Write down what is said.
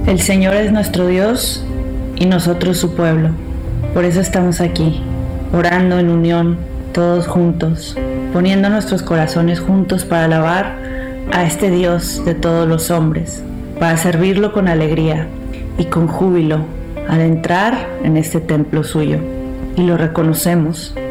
El Señor es nuestro Dios y nosotros su pueblo. Por eso estamos aquí, orando en unión, todos juntos, poniendo nuestros corazones juntos para alabar a este Dios de todos los hombres, para servirlo con alegría y con júbilo al entrar en este templo suyo. Y lo reconocemos